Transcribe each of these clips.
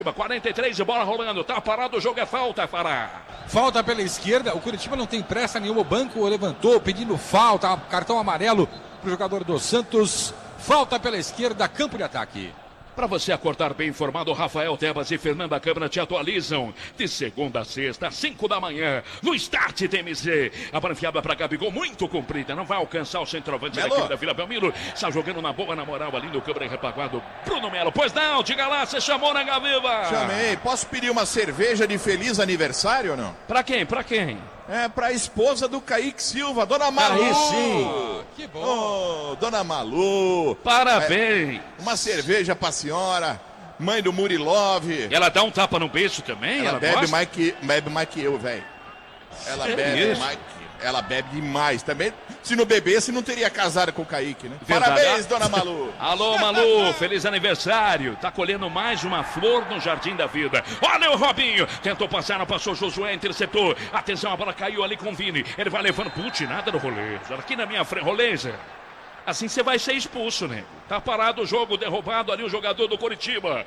43 de bola rolando, tá parado, o jogo é falta, Fará. Falta pela esquerda, o Curitiba não tem pressa nenhuma, o banco levantou pedindo falta, cartão amarelo para o jogador do Santos. Falta pela esquerda, campo de ataque. Para você acordar bem informado, Rafael Tebas e Fernanda Câmara te atualizam de segunda a sexta, às 5 da manhã, no Start TMZ. A branfiada para Gabigol muito comprida, não vai alcançar o centroavante da equipe da Vila Belmiro. Está jogando na boa, na moral, ali no câmera repaguado, Bruno Melo. Pois não, diga lá, você chamou na Gaviva? Chamei. Posso pedir uma cerveja de feliz aniversário ou não? Para quem? Para quem? É pra esposa do Kaique Silva, Dona Malu. Aí sim. Que bom. Oh, Dona Malu. Parabéns. Uma cerveja pra senhora, mãe do Murilov. Ela dá um tapa no beijo também? Ela bebe mais que eu, velho. Ela bebe isso? mais que... Ela bebe demais. Também, se não bebesse, não teria casado com o Kaique, né? Verdade. Parabéns, Dona Malu. Alô, Malu, feliz aniversário. Tá colhendo mais uma flor no Jardim da Vida. Olha o Robinho, tentou passar, não passou, Josué interceptou. Atenção, a bola caiu ali com o Vini. Ele vai levando, putz, nada do Roleza. Aqui na minha frente, Roleza. Assim você vai ser expulso, né? Tá parado o jogo, derrubado ali o jogador do Coritiba.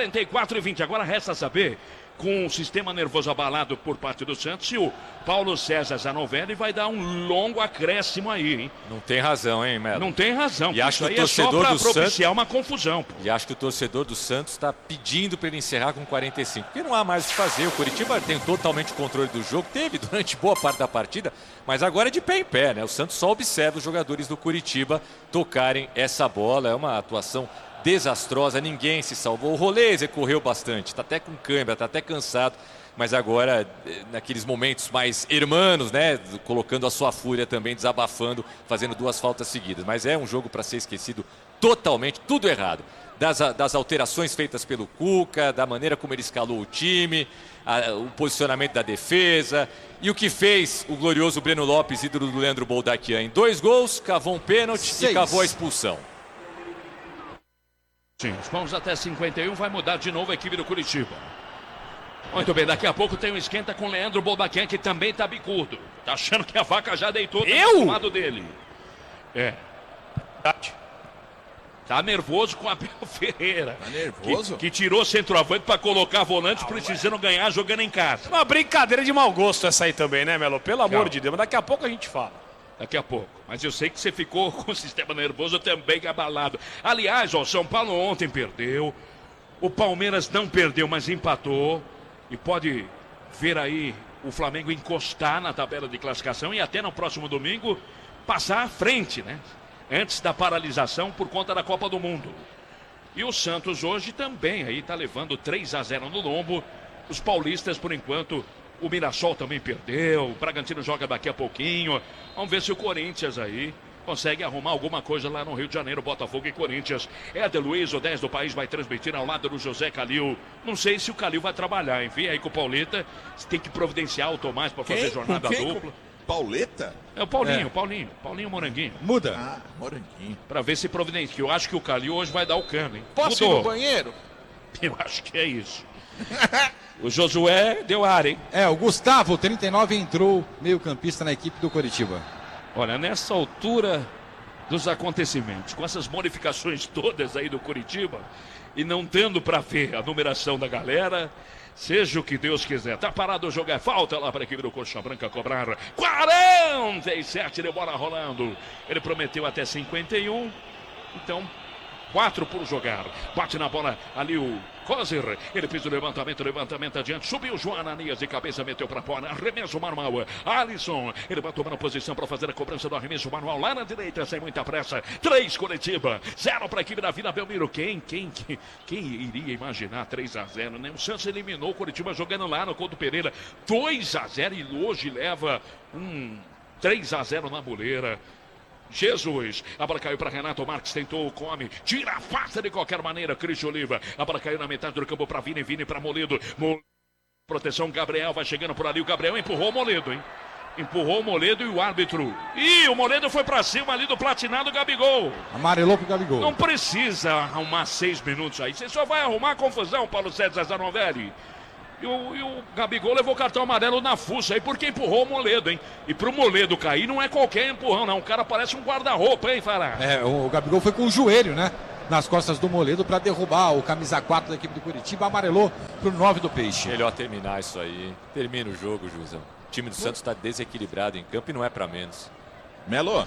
44-20, agora resta saber, com o sistema nervoso abalado por parte do Santos, se o Paulo César Zanovelli vai dar um longo acréscimo aí, hein? Não tem razão, hein, Melo? Não tem razão. E acho que o é torcedor só pra do propiciar Santos... uma confusão. Pô. E acho que o torcedor do Santos está pedindo para ele encerrar com 45. Porque não há mais o que fazer. O Curitiba tem totalmente o controle do jogo. Teve durante boa parte da partida, mas agora é de pé em pé, né? O Santos só observa os jogadores do Curitiba tocarem essa bola. É uma atuação desastrosa, ninguém se salvou. O Roleze correu bastante, está até com câimbra, está até cansado, mas agora, naqueles momentos mais hermanos, né, colocando a sua fúria também, desabafando, fazendo 2 faltas seguidas. Mas é um jogo para ser esquecido totalmente, tudo errado. Das alterações feitas pelo Cuca, da maneira como ele escalou o time, o posicionamento da defesa e o que fez o glorioso Breno Lopes, ídolo do Leandro Boldaquian, em 2 gols, cavou um pênalti e cavou a expulsão. Sim, vamos até 51, vai mudar de novo a equipe do Curitiba. Muito bem, daqui a pouco tem um esquenta com o Leandro Boldaquian, que também tá bicudo. Tá achando que a vaca já deitou do lado dele. É. Tá nervoso com o Abel Ferreira. Tá nervoso? Que tirou centroavante pra colocar volante, precisando ganhar jogando em casa. Uma brincadeira de mau gosto essa aí também, né, Melo? Pelo amor de Deus, mas daqui a pouco a gente fala. Daqui a pouco. Mas eu sei que você ficou com o sistema nervoso também abalado. Aliás, ó, São Paulo ontem perdeu. O Palmeiras não perdeu, mas empatou. E pode ver aí o Flamengo encostar na tabela de classificação e até no próximo domingo passar à frente, né? Antes da paralisação por conta da Copa do Mundo. E o Santos hoje também aí tá levando 3-0 no lombo. Os paulistas, por enquanto... O Mirassol também perdeu, o Bragantino joga daqui a pouquinho. Vamos ver se o Corinthians aí consegue arrumar alguma coisa lá no Rio de Janeiro, Botafogo e Corinthians. Éder Luiz, o 10 do país, vai transmitir ao lado do José Calil. Não sei se o Calil vai trabalhar, enfim, aí com o Pauleta. Tem que providenciar o Tomás para fazer jornada dupla. Pauleta? É o Paulinho, Paulinho Moranguinho. Muda. Ah, Moranguinho. Para ver se providencia. Eu acho que o Calil hoje vai dar o cano, hein? Posso ir no banheiro? Eu acho que é isso. O Josué deu ar, hein? O Gustavo, 39, entrou meio-campista na equipe do Curitiba. Olha, nessa altura dos acontecimentos, com essas modificações todas aí do Curitiba, e não tendo para ver a numeração da galera, seja o que Deus quiser. Tá parado o jogo, é falta lá para a equipe do Coxa Branca cobrar. 47 de bola rolando. Ele prometeu até 51, então 4 por jogar. Bate na bola ali o Coser, ele fez o levantamento adiante, subiu o João Ananias de cabeça, meteu para fora, arremesso manual, Alisson, ele vai tomando posição para fazer a cobrança do arremesso manual lá na direita, sem muita pressa, 3 Curitiba, 0 para a equipe da Vila Belmiro. Quem iria imaginar 3-0, né? O Santos eliminou o Curitiba jogando lá no Couto Pereira, 2-0 e hoje leva 3-0 na boleira. Jesus, a bola caiu para Renato Marques, tentou o come, tira a faca de qualquer maneira, Cristian Oliva, a bola caiu na metade do campo para Vini para Moledo, proteção, Gabriel vai chegando por ali, o Gabriel empurrou o Moledo, hein? Empurrou o Moledo e o árbitro, o Moledo foi para cima ali do platinado Gabigol. Amarelou pro Gabigol. Não precisa arrumar 6 minutos aí, você só vai arrumar confusão, Paulo César Zanovelli. E o Gabigol levou cartão amarelo na fuça aí porque empurrou o Moledo, hein? E pro Moledo cair não é qualquer empurrão, não. O cara parece um guarda-roupa, hein, Fará? O Gabigol foi com o joelho, né? nas costas do Moledo para derrubar o camisa 4 da equipe do Curitiba. Amarelou para o 9 do Peixe. Melhor terminar isso aí. Termina o jogo, Juizão. O time do Santos está desequilibrado em campo e não é para menos. Melo.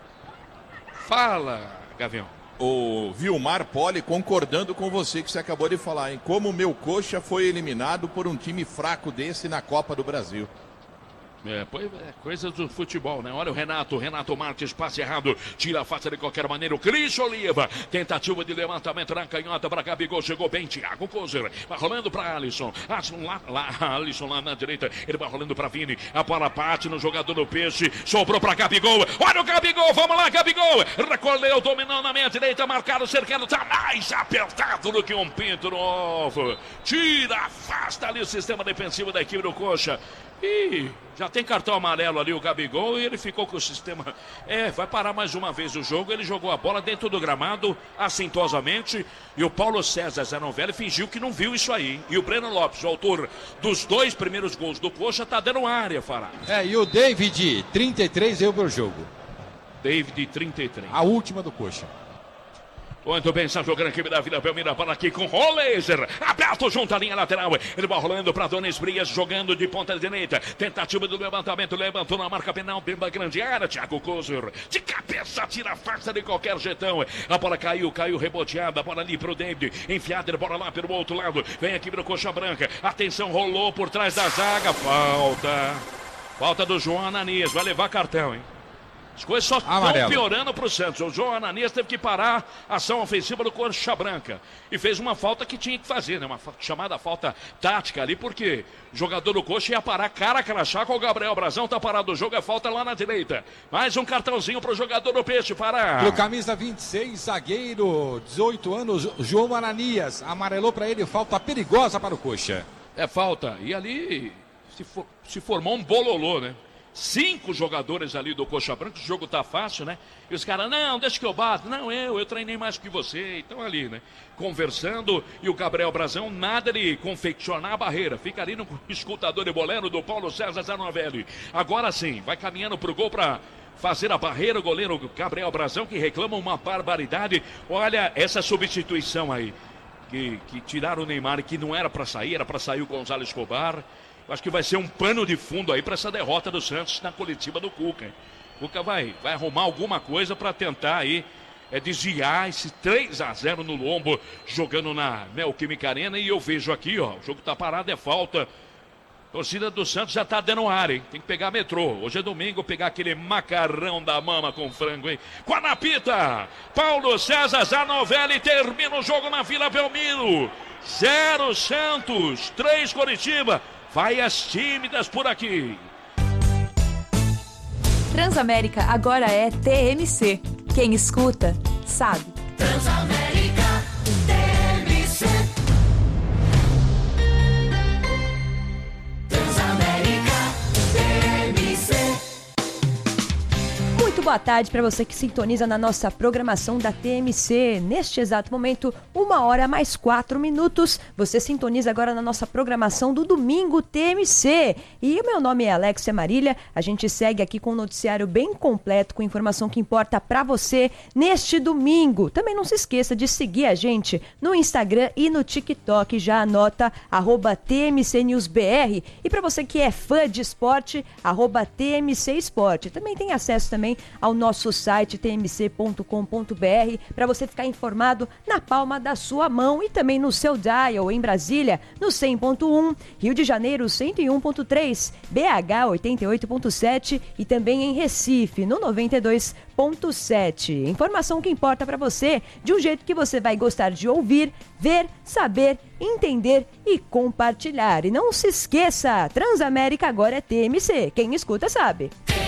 Fala, Gavião. O Vilmar Poli concordando com você que você acabou de falar, hein? Como o meu Coxa foi eliminado por um time fraco desse na Copa do Brasil. Coisas do futebol, né? Olha o Renato Marques, passe errado, tira a face de qualquer maneira, o Cris Oliva, tentativa de levantamento na canhota para Gabigol, chegou bem, Thiago Kozer, vai rolando para Alisson, Alisson lá na direita, ele vai rolando para Vini, a bola bate no jogador do Peixe, sobrou para Gabigol, olha o Gabigol, vamos lá Gabigol, recolheu, dominou na meia direita, marcado, cercado, tá mais apertado do que um pinto novo, tira, afasta ali o sistema defensivo da equipe do Coxa. E já tem cartão amarelo ali o Gabigol e ele ficou com o sistema. Vai parar mais uma vez o jogo. Ele jogou a bola dentro do gramado, assintosamente. E o Paulo César Zanovelli fingiu que não viu isso aí. E o Breno Lopes, o autor dos 2 primeiros gols do Coxa, tá dando área, Fará. E o David, 33, eu pro jogo. David, 33. A última do Coxa. Muito bem, está jogando a equipe da Vila Belmiro, bola aqui com o Laser, aberto junto à linha lateral, ele vai rolando para Donis Brias, jogando de ponta direita, tentativa do levantamento, levantou na marca penal, dentro da grande área, Thiago Kozer, de cabeça, tira a farsa de qualquer jeitão, a bola caiu reboteada, a bola ali pro David, enfiada, bola lá pelo outro lado, vem aqui pro Coxa Branca, atenção, rolou por trás da zaga, falta do João Ananias, vai levar cartão, hein? As coisas só estão piorando para o Santos. O João Ananias teve que parar a ação ofensiva do Coxa Branca. E fez uma falta que tinha que fazer, né? Uma chamada falta tática ali, porque o jogador do Coxa ia parar cara a crachá com o Gabriel Brazão. Tá parado o jogo, é falta lá na direita. Mais um cartãozinho para o jogador do Peixe, parar. Pro camisa 26, zagueiro, 18 anos, João Ananias. Amarelou para ele, falta perigosa para o Coxa. É falta. E ali se formou um bololô, né? 5 jogadores ali do Coxa Branca, o jogo tá fácil, né? E os caras, não, deixa que eu bato. Não, eu treinei mais que você. Então ali, né? Conversando, e o Gabriel Brazão, nada de confeccionar a barreira. Fica ali no escutador de bolero do Paulo César Zanovelli. Agora sim, vai caminhando pro gol para fazer a barreira, o goleiro Gabriel Brazão, que reclama uma barbaridade. Olha essa substituição aí, que tiraram o Neymar, que não era para sair, era para sair o Gonzalo Escobar. Acho que vai ser um pano de fundo aí para essa derrota do Santos na coletiva do Cuca. O Cuca vai arrumar alguma coisa para tentar aí desviar esse 3-0 no lombo, jogando na Neoquímica Arena. E eu vejo aqui, ó, o jogo tá parado, é falta. A torcida do Santos já tá dando área, hein? Tem que pegar metrô. Hoje é domingo, pegar aquele macarrão da mama com frango, hein? Com a Napita, Paulo César Zanovelli termina o jogo na Vila Belmiro. 0 Santos, 3 Curitiba. Vai as tímidas por aqui. Transamérica agora é TMC. Quem escuta, sabe. Transamérica TMC. Transamérica TMC. Muito boa tarde para você que sintoniza na nossa programação da TMC. Neste exato momento, 1h mais 4 minutos. Você sintoniza agora na nossa programação do domingo TMC. E o meu nome é Alexia Marília. A gente segue aqui com um noticiário bem completo, com informação que importa para você neste domingo. Também não se esqueça de seguir a gente no Instagram e no TikTok. Já anota @TMCNewsBR. E para você que é fã de esporte, @TMC Esporte. Também tem acesso também ao nosso site tmc.com.br para você ficar informado na palma da sua mão e também no seu dial em Brasília no 100.1, Rio de Janeiro 101.3, BH 88.7 e também em Recife no 92.7. Informação que importa para você de um jeito que você vai gostar de ouvir, ver, saber, entender e compartilhar. E não se esqueça, Transamérica agora é TMC. Quem escuta sabe.